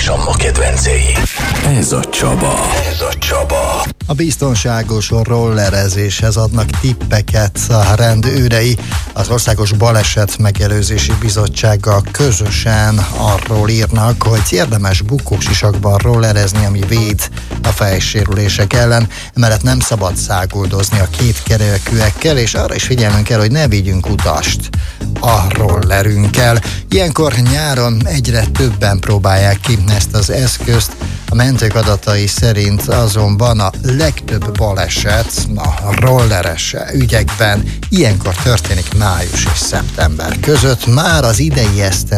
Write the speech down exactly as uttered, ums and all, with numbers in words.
a ma kedvencei. Ez a Csaba. Ez a Csaba. A biztonságos rollerezéshez adnak tippeket a rendőrei. Az Országos Baleset Megelőzési Bizottsággal közösen arról írnak, hogy érdemes bukósisakban rollerezni, ami véd a fejsérülések ellen. Emellett nem szabad száguldozni a kétkerekűekkel, és arra is figyelnünk kell, hogy ne vigyünk utast a rollerünkkel. Ilyenkor nyáron egyre többen próbálják ki ezt az eszközt. A mentők adatai szerint azonban a legtöbb baleset a rolleres ügyekben ilyenkor történik május és szeptember között. Már az idei esztendő